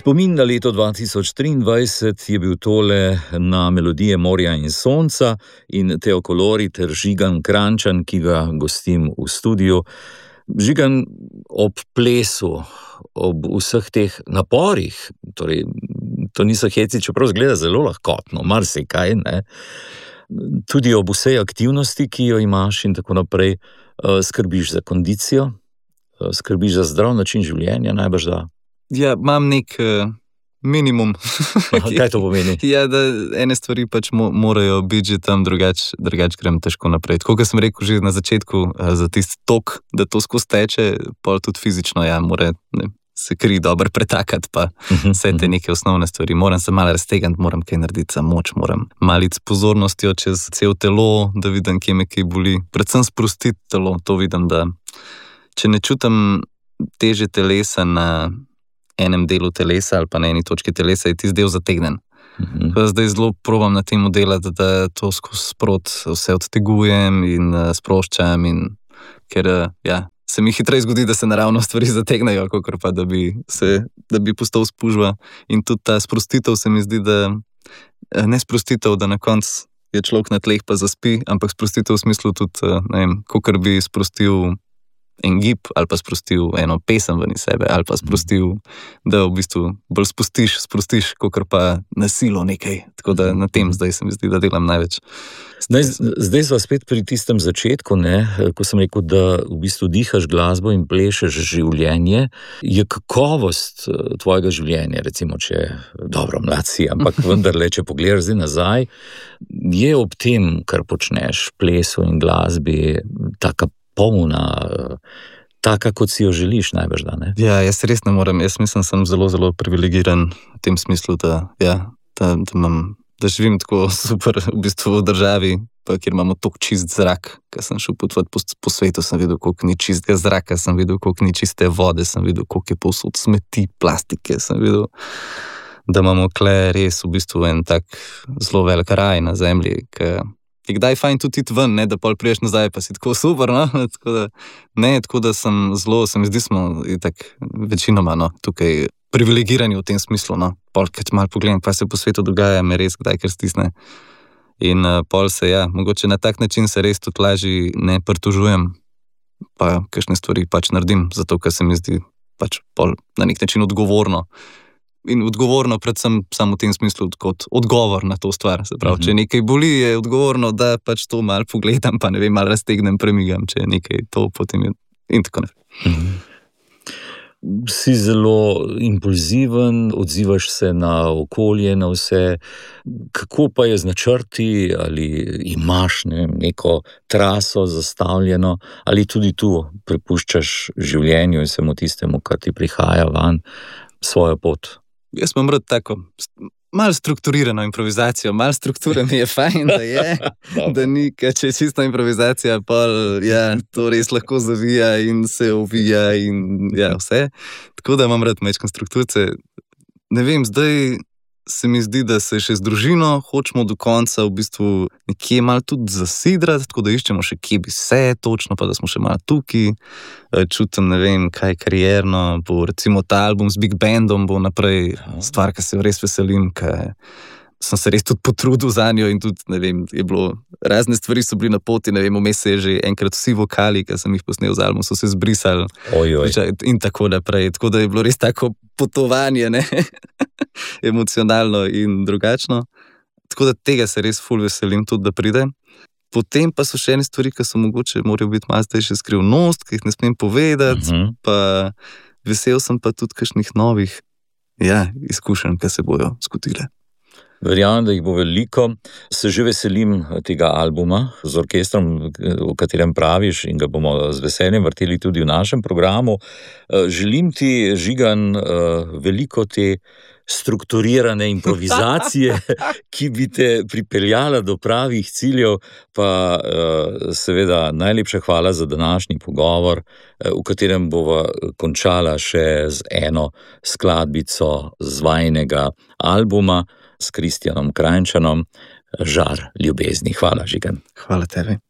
Spomin na leto 2023 je bil tole na melodije Morja in sonca in Teo Kolori ter Žigan Kranjčan, ki ga gostim v studiu. Žigan, ob plesu, ob vseh teh naporih, torej to niso heci, čeprav zgleda zelo lahkotno, marsikaj, ne? Tudi ob vsej aktivnosti, ki jo imaš in tako naprej, skrbiš za kondicijo, skrbiš za zdrav način življenja, najbrž da. Ja, imam nek minimum. Kaj to pomeni? Ja, da ene stvari pač morajo biti že tam, drugač grem težko naprej. Tako, kot sem rekel že na začetku, za tisti tok, da to skozi teče, pol tudi fizično, ja, mora se kri dobro pretakati, pa vse te neke osnovne stvari. Moram se malo raztegniti, moram kaj narediti za moč, moram maliti s pozornostjo čez cel telo, da vidim, kje me kaj boli. Predvsem sprostiti telo, to vidim, da če ne čutim teže telesa na enem delu telesa ali pa na eni točki telesa, je tisti del zategnen. Zdaj zelo probam na tem delati, da to skozi sprot vse odtegujem in sproščam, in ker se mi hitreje zgodi, da se naravno stvari zategnejo, kakor pa da bi postal spužva. In tudi ta sprostitev se mi zdi, da ne sprostitev, da na koncu je človek na tleh pa zaspi, ampak sprostitev v smislu tudi, ne vem, kakor bi sprostil en gib, ali pa sprostil eno pesem ven iz sebe, ali pa sprostil, da v bistvu bolj sprostiš, kakor pa na silo nekaj. Tako da na tem zdaj se mi zdi, da delam največ. Zdaj sva spet pri tistem začetku, ne, ko sem rekel, da v bistvu dihaš glasbo in plešeš življenje. Je kakovost tvojega življenja, recimo, če dobro, mlad si, ampak vendarle, če pogledaš zdaj nazaj, je ob tem, kar počneš, plesu in glasbi, taka polna, taka, kot si jo želiš, najbrž, da ne? Ja, jaz res ne morem. Jaz mislim, sem zelo, zelo privilegiran v tem smislu, da živim tako super v bistvu v državi, pa kjer imamo toliko čist zrak. Ko sem šel potovati po svetu, sem videl, koliko ni čistega zraka, sem videl, koliko ni čiste vode, sem videl, koliko je povsod smeti, plastike, sem videl, da imamo kle res v bistvu en tak zelo velik raj na zemlji, ki je kdaj fajn tudi iti ven, ne, da pol priješ nazaj, pa si tako super, no? Tako da sem zelo, se mi zdi, smo itak večinoma, no, tukaj privilegirani v tem smislu, no. Pol, kad malo pogledam, kaj se po svetu dogaja, me res kdaj kar stisne. In pol se, mogoče na tak način se res tudi lažje ne pritožujem, pa kakšne stvari pač naredim, zato ker se mi zdi pač pol na nek način odgovorno. In odgovorno predvsem samo v tem smislu kot odgovor na to stvar. Se pravi, če nekaj boli, je odgovorno, da pač to malo pogledam, pa ne vem, malo raztegnem, premigam, če je nekaj to, potem je in tako naprej. Si zelo impulziven, odzivaš se na okolje, na vse. Kako pa je z načrti, ali imaš neko traso zastavljeno, ali tudi tu prepuščaš življenju in samo tistemu, kar ti prihaja van, svojo pot? Jaz imam rad tako malo strukturirano improvizacijo, malo strukture mi je fajn, da je, da ni, če je čista improvizacija, pa to res lahko zavija in se ovija in vse. Tako da imam rad majčkeno strukturce. Ne vem, zdaj se mi zdi, da se še z družino hočemo do konca v bistvu nekje malo tudi zasidrati, tako da iščemo še kje bi se točno, pa da smo še malo tukaj. Čutim, ne vem, kaj karierno, bo recimo ta album z Big Bandom bo naprej stvar, ki se jo res veselim, ker sem se res tudi potrudil za njo in tudi, ne vem, je bilo, razne stvari so bili na poti, ne vem, vmes se je že enkrat vsi vokali, ki sem jih posnel z album, so se zbrisali. In tako naprej, tako da je bilo res tako potovanje, ne, emocionalno in drugačno. Tako da tega se res ful veselim tudi, da pride. Potem pa so še ene stvari, ki so mogoče morajo biti malo zdaj še skrivnost, ki jih ne smem povedati, pa vesel sem pa tudi kakšnih novih izkušenj, ki se bojo zgodile. Verjamem, da jih bo veliko. Se že veselim tega albuma z orkestrom, o katerem praviš, in ga bomo z veseljem vrteli tudi v našem programu. Želim ti, Žigan, veliko te strukturirane improvizacije, ki bi te pripeljala do pravih ciljev, pa seveda najlepša hvala za današnji pogovor, v katerem bova končala še z eno skladbico z vajinega albuma s Kristjanom Kranjčanom, Žar ljubezni. Hvala, Žigan. Hvala tebi.